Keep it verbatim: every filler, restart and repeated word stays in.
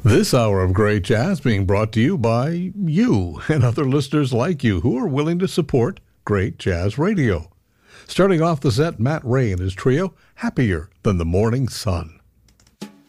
This hour of great jazz being brought to you by you and other listeners like you who are willing to support great jazz radio. Starting off the set, Matt Ray and his trio, Happier Than the Morning Sun.